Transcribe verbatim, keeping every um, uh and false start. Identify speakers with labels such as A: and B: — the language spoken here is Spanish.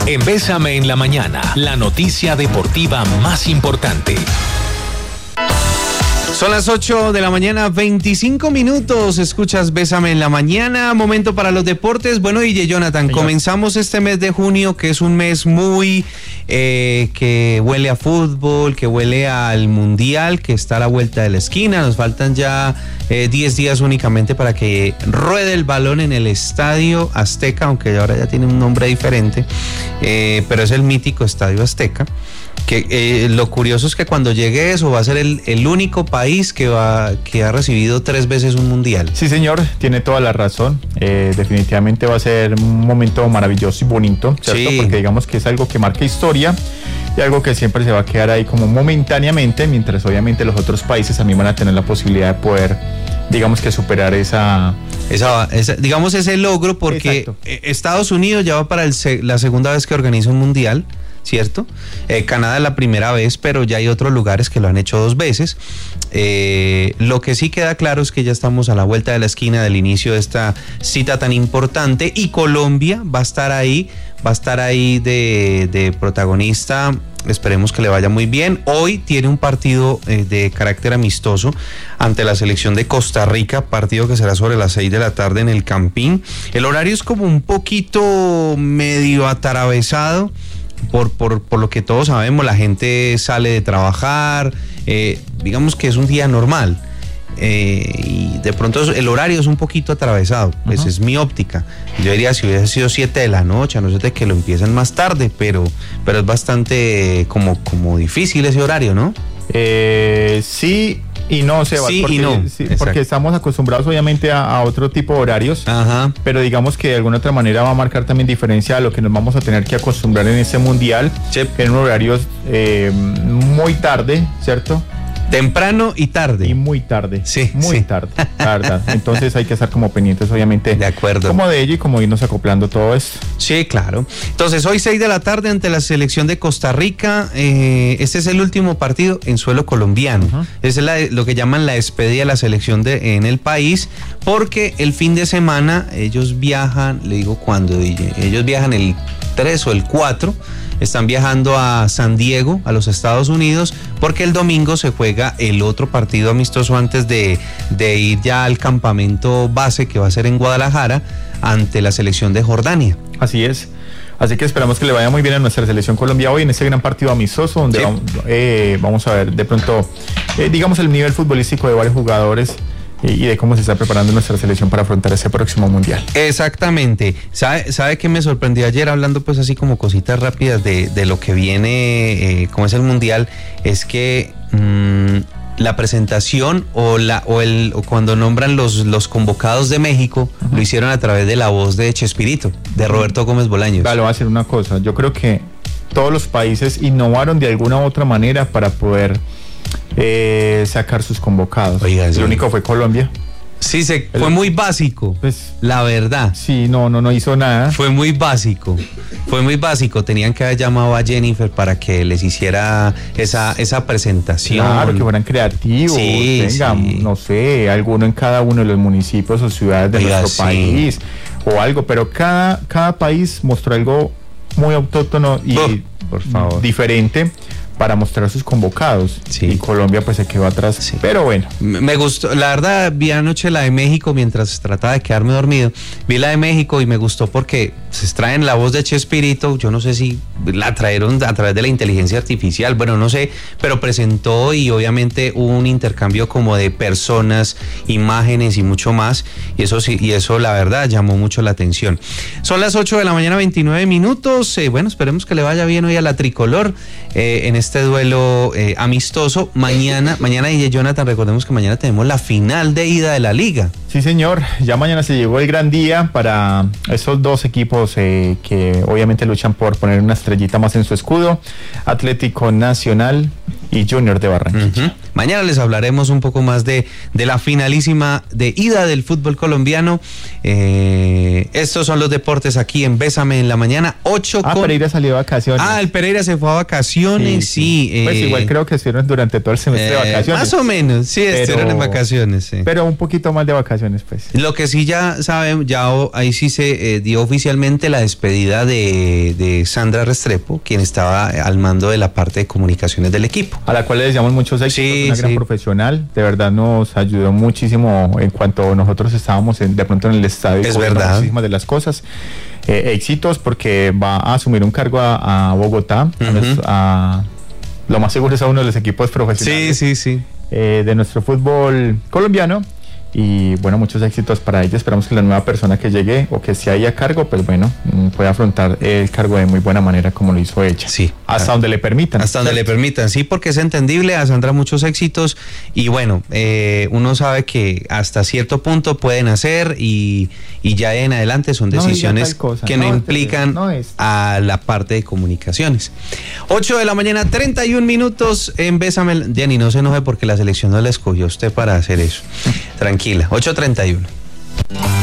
A: En Bésame en la Mañana, la noticia deportiva más importante.
B: Son las ocho de la mañana, veinticinco minutos. Escuchas Bésame en la Mañana. Momento para los deportes. Bueno, D J Jonathan, Señor. Comenzamos este mes de junio, que es un mes muy eh, que huele a fútbol, que huele al mundial, que está a la vuelta de la esquina. Nos faltan ya eh, diez días únicamente para que ruede el balón en el Estadio Azteca, aunque ahora ya tiene un nombre diferente, eh, pero es el mítico Estadio Azteca. Que eh, lo curioso es que cuando llegue eso va a ser el, el único país que va que ha recibido tres veces un mundial.
C: Sí, señor, tiene toda la razón. Eh, definitivamente va a ser un momento maravilloso y bonito, ¿cierto? Sí. Porque digamos que es algo que marca historia y algo que siempre se va a quedar ahí como momentáneamente, mientras obviamente los otros países también van a tener la posibilidad de poder, digamos que superar esa...
B: Esa, esa digamos ese logro, porque Exacto. Estados Unidos ya va para el, la segunda vez que organiza un mundial, ¿cierto? Eh, Canadá es la primera vez, pero ya hay otros lugares que lo han hecho dos veces. Eh, lo que sí queda claro es que ya estamos a la vuelta de la esquina del inicio de esta cita tan importante y Colombia va a estar ahí, va a estar ahí de, de protagonista. Esperemos que le vaya muy bien. Hoy tiene un partido eh, de carácter amistoso ante la selección de Costa Rica, partido que será sobre las seis de la tarde en el Campín. El horario es como un poquito medio ataravesado. Por, por, por lo que todos sabemos, la gente sale de trabajar, eh, digamos que es un día normal, eh, y de pronto el horario es un poquito atravesado, pues uh-huh. Es mi óptica. Yo diría si hubiese sido siete de la noche, a no ser de que lo empiecen más tarde, pero, pero es bastante como, como difícil ese horario, ¿no?
C: Eh, sí y no, Sebas,
B: sí
C: porque,
B: y no.
C: Sí, porque estamos acostumbrados obviamente a, a otro tipo de horarios,
B: Ajá.
C: pero digamos que de alguna otra manera va a marcar también diferencia a lo que nos vamos a tener que acostumbrar en este mundial,
B: sí.
C: En horarios eh, muy tarde, ¿cierto?
B: Temprano y tarde.
C: Y muy tarde.
B: Sí.
C: Muy
B: sí.
C: tarde, la verdad. Entonces hay que estar como pendientes, obviamente.
B: De acuerdo.
C: Como de ello y como irnos acoplando todo esto.
B: Sí, claro. Entonces, hoy seis de la tarde ante la selección de Costa Rica. Eh, este es el último partido en suelo colombiano. Uh-huh. Es la, lo que llaman la despedida de la selección de, en el país, porque el fin de semana ellos viajan, le digo cuándo, D J, ellos viajan el tres o el cuatro. Están viajando a San Diego, a los Estados Unidos, porque el domingo se juega el otro partido amistoso antes de, de ir ya al campamento base que va a ser en Guadalajara ante la selección de Jordania.
C: Así es. Así que esperamos que le vaya muy bien a nuestra selección Colombia hoy en este gran partido amistoso, donde sí. vamos, eh, vamos a ver de pronto, eh, digamos, el nivel futbolístico de varios jugadores y de cómo se está preparando nuestra selección para afrontar ese próximo mundial.
B: Exactamente. ¿Sabe, sabe qué me sorprendió ayer hablando pues así como cositas rápidas de, de lo que viene, eh, cómo es el mundial? Es que mmm, la presentación o la o el o cuando nombran los, los convocados de México, uh-huh. Lo hicieron a través de la voz de Chespirito, de Roberto Gómez Bolaños.
C: Vale, voy a decir una cosa. Yo creo que todos los países innovaron de alguna u otra manera para poder Eh, sacar sus convocados.
B: Oiga,
C: el
B: sí.
C: único fue Colombia.
B: Sí, se, fue el, muy básico,
C: pues,
B: la verdad.
C: Sí, no, no, no hizo nada.
B: Fue muy básico, fue muy básico. Tenían que haber llamado a Jennifer para que les hiciera esa, esa presentación.
C: Claro, que fueran creativos,
B: sí,
C: tengan,
B: sí.
C: no sé, alguno en cada uno de los municipios o ciudades de
B: Oiga,
C: nuestro
B: sí.
C: país o algo, pero cada, cada país mostró algo muy autóctono y
B: oh, por favor.
C: diferente para mostrar sus convocados,
B: sí.
C: Y Colombia pues se quedó atrás, sí. Pero bueno.
B: Me gustó, la verdad vi anoche la de México mientras trataba de quedarme dormido, vi la de México y me gustó porque se extraen la voz de Chespirito, yo no sé si la trajeron a través de la inteligencia artificial, bueno no sé, pero presentó y obviamente hubo un intercambio como de personas, imágenes y mucho más, y eso sí, y eso la verdad llamó mucho la atención. Son las ocho de la mañana, veintinueve minutos, eh, bueno, esperemos que le vaya bien hoy a la tricolor eh, en este este duelo eh, amistoso. Mañana, mañana D J Jonathan, recordemos que mañana tenemos la final de ida de la liga.
C: Sí, señor, ya mañana se llegó el gran día para esos dos equipos eh, que obviamente luchan por poner una estrellita más en su escudo, Atlético Nacional y Junior de Barranquilla.
B: Uh-huh. Mañana les hablaremos un poco más de, de la finalísima de ida del fútbol colombiano. Eh, estos son los deportes aquí en Bésame en la Mañana. ocho
C: Ah,
B: con...
C: Pereira salió de vacaciones.
B: Ah, el Pereira se fue a vacaciones, sí. sí.
C: sí. Pues
B: eh...
C: igual creo que estuvieron durante todo el semestre eh, de vacaciones.
B: Más o menos, sí,
C: pero,
B: estuvieron en vacaciones, sí.
C: Pero un poquito más de vacaciones. comunicaciones, pues.
B: Lo que sí ya saben, ya ahí sí se eh, dio oficialmente la despedida de, de Sandra Restrepo, quien estaba al mando de la parte de comunicaciones del equipo.
C: A la cual le deseamos muchos éxitos, sí, una sí. gran profesional, de verdad nos ayudó muchísimo en cuanto nosotros estábamos en, de pronto en el estadio.
B: Es verdad.
C: Muchísimas de las cosas. Eh, éxitos porque va a asumir un cargo a, a Bogotá, uh-huh. a, nuestro, a lo más seguro es a uno de los equipos profesionales.
B: Sí, sí, sí.
C: Eh, de nuestro fútbol colombiano. Y bueno, muchos éxitos para ella. Esperamos que la nueva persona que llegue o que esté ahí a cargo, pues bueno, pueda afrontar el cargo de muy buena manera como lo hizo ella.
B: Sí.
C: Hasta claro. donde le permitan.
B: Hasta donde le permitan, sí, porque es entendible. A Sandra muchos éxitos. Y bueno, eh, uno sabe que hasta cierto punto pueden hacer y, y ya en adelante son decisiones no que no, no implican no a la parte de comunicaciones. ocho de la mañana, treinta y un minutos en Bésame. Jenny, no se enoje porque la selección no la escogió usted para hacer eso. Tranquila, ocho treinta y uno.